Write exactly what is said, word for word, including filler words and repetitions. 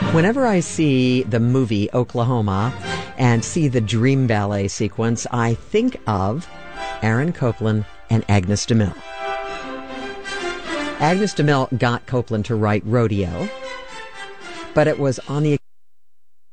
Whenever I see the movie Oklahoma and see the Dream Ballet sequence, I think of Aaron Copland and Agnes DeMille. Agnes DeMille got Copland to write Rodeo, but it was on the